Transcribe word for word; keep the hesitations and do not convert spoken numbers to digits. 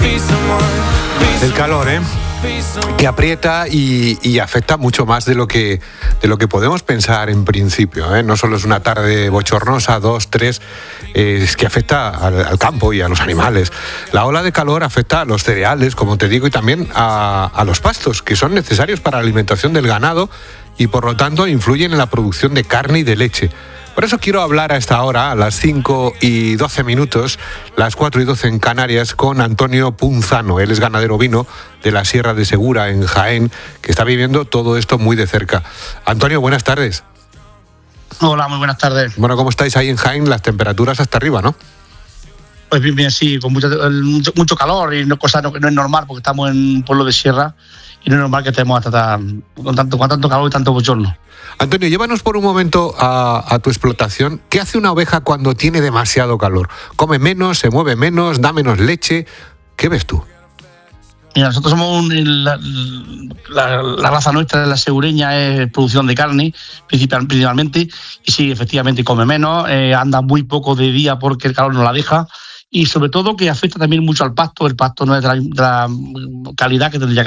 El calor, ¿eh? Que aprieta y, y afecta mucho más de lo que de lo que podemos pensar en principio, ¿eh? No solo es una tarde bochornosa, dos, tres, eh, es que afecta al, al campo y a los animales. La ola de calor afecta a los cereales, como te digo, y también a, a los pastos, que son necesarios para la alimentación del ganado y por lo tanto influyen en la producción de carne y de leche. Por eso quiero hablar a esta hora, a las cinco y doce minutos, las cuatro y doce en Canarias, con Antonio Punzano. Él es ganadero ovino de la Sierra de Segura, en Jaén, que está viviendo todo esto muy de cerca. Antonio, buenas tardes. Hola, muy buenas tardes. Bueno, ¿cómo estáis ahí en Jaén? Las temperaturas hasta arriba, ¿no? Pues bien, bien, sí, con mucho, mucho, mucho calor y no, cosa no, no es normal porque estamos en un pueblo de sierra y no es normal que estemos hasta tan, con, tanto, con tanto calor y tanto bochorno. Antonio, llévanos por un momento a, a tu explotación. ¿Qué hace una oveja cuando tiene demasiado calor? ¿Come menos, se mueve menos, da menos leche? ¿Qué ves tú? Mira, nosotros somos un, la, la, la raza nuestra, la segureña, es producción de carne principal, principalmente, y sí, efectivamente come menos, eh, anda muy poco de día porque el calor no la deja, y sobre todo que afecta también mucho al pasto. El pasto no es de la, de la calidad que tendría que